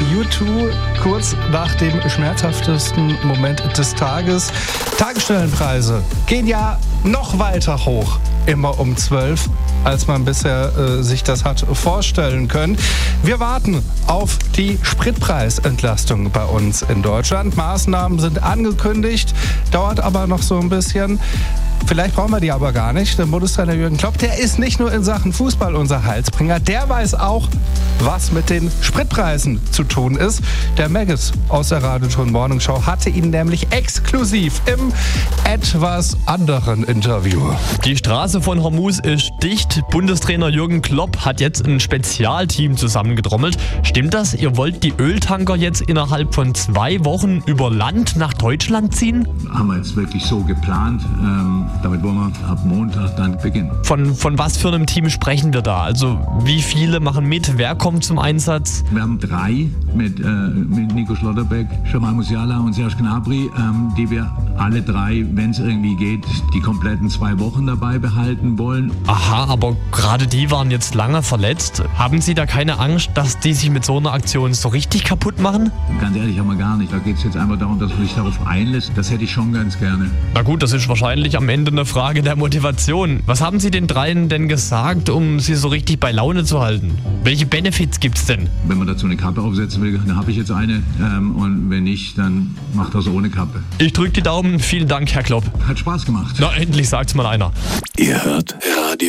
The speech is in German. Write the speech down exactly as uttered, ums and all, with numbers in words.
U zwei kurz nach dem schmerzhaftesten Moment des Tages. Tagesstellenpreise gehen ja noch weiter hoch, immer um zwölf, als man bisher äh, sich das hat vorstellen können. Wir warten auf die Spritpreisentlastung bei uns in Deutschland. Maßnahmen sind angekündigt, dauert aber noch so ein bisschen. Vielleicht brauchen wir die aber gar nicht. Der Bundestrainer Jürgen Klopp, der ist nicht nur in Sachen Fußball unser Heilsbringer, der weiß auch, was mit den Spritpreisen zu tun ist. Der Maggis aus der Radioton Morning Show hatte ihn nämlich exklusiv im etwas anderen Interview. Die Straße von Hormuz ist dicht. Bundestrainer Jürgen Klopp hat jetzt ein Spezialteam zusammengetrommelt. Stimmt das? Ihr wollt die Öltanker jetzt innerhalb von zwei Wochen über Land nach Deutschland ziehen? Haben wir jetzt wirklich so geplant. Ähm, damit wollen wir ab Montag dann beginnen. Von, von was für einem Team sprechen wir da? Also wie viele machen mit? Wer kommt zum Einsatz? Wir haben drei mit, äh, mit Nico Schlotterbeck, Jamal Musiala und Serge Gnabry, ähm, die wir alle drei, wenn es irgendwie geht, die kompletten zwei Wochen dabei behalten wollen. Aha, aber gerade die waren jetzt lange verletzt. Haben Sie da keine Angst, dass die sich mit so einer Aktion so richtig kaputt machen? Ganz ehrlich, haben wir gar nicht. Da geht es jetzt einfach darum, dass man sich darauf einlässt. Das hätte ich schon ganz gerne. Na gut, das ist wahrscheinlich am Ende eine Frage der Motivation. Was haben Sie den dreien denn gesagt, um sie so richtig bei Laune zu halten? Welche Benefits gibt's denn? Wenn man dazu eine Kappe aufsetzen will, dann habe ich jetzt eine. Ähm, und wenn nicht, dann macht das ohne Kappe. Ich drücke die Daumen. Vielen Dank, Herr Klopp. Hat Spaß gemacht. Na, endlich sagt's mal einer. Ihr hört Radio